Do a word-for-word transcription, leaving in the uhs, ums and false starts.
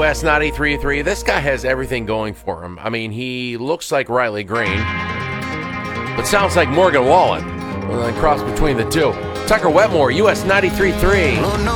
U S ninety-three point three. This guy has everything going for him. I mean, he looks like Riley Green, but sounds like Morgan Wallen. Well, then cross between the two. Tucker Wetmore, U S ninety-three point three.